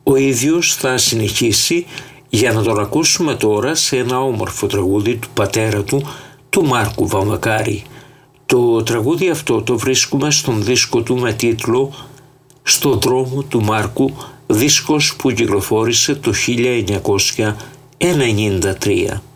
Ο ίδιος θα συνεχίσει για να τον ακούσουμε τώρα σε ένα όμορφο τραγούδι του πατέρα του Μάρκου Βαμβακάρη. Το τραγούδι αυτό το βρίσκουμε στον δίσκο του με τίτλο «Στο δρόμο του Μάρκου», δίσκος που κυκλοφόρησε το 1993.